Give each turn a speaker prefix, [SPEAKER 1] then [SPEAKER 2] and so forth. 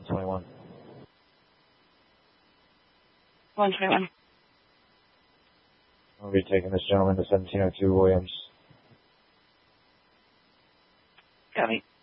[SPEAKER 1] 21.
[SPEAKER 2] 121.
[SPEAKER 1] We'll be taking this gentleman to 1702 Williams.
[SPEAKER 2] Copy.